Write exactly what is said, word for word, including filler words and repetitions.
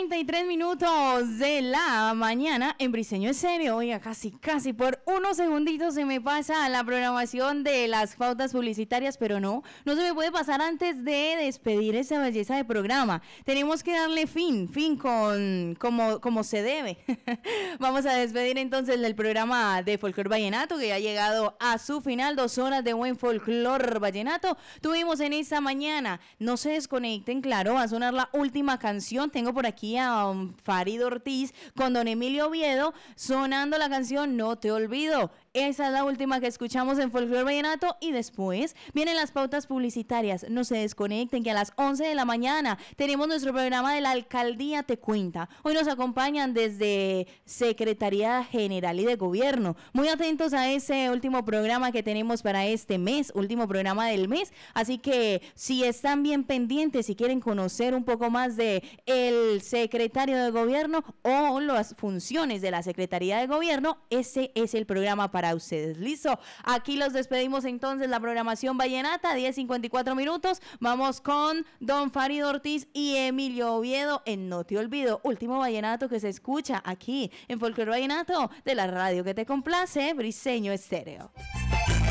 treinta y tres minutos de la mañana en Briseño Estéreo. Oiga, casi, casi por unos segunditos se me pasa la programación de las pautas publicitarias, pero no, no se me puede pasar antes de despedir esa belleza de programa. Tenemos que darle fin, fin con como, como se debe. Vamos a despedir entonces del programa de Folclor Vallenato, que ya ha llegado a su final, dos horas de buen folclor vallenato. Tuvimos en esta mañana, no se desconecten, claro, va a sonar la última canción. Tengo por aquí a um, Farid Ortiz con don Emilio Oviedo sonando la canción No Te Olvido. Esa es la última que escuchamos en Folclor Vallenato y después vienen las pautas publicitarias. No se desconecten, que a las once de la mañana tenemos nuestro programa de la Alcaldía Te Cuenta. Hoy nos acompañan desde Secretaría General y de Gobierno. Muy atentos a ese último programa que tenemos para este mes, último programa del mes. Así que si están bien pendientes, si quieren conocer un poco más de el secretario de Gobierno o las funciones de la Secretaría de Gobierno, ese es el programa para ustedes. Listo, aquí los despedimos entonces, la programación vallenata, diez cincuenta y cuatro minutos. Vamos con don Farid Ortiz y Emilio Oviedo en No Te Olvido, último vallenato que se escucha aquí en Folclor Vallenato de la radio que te complace, Briseño Estéreo.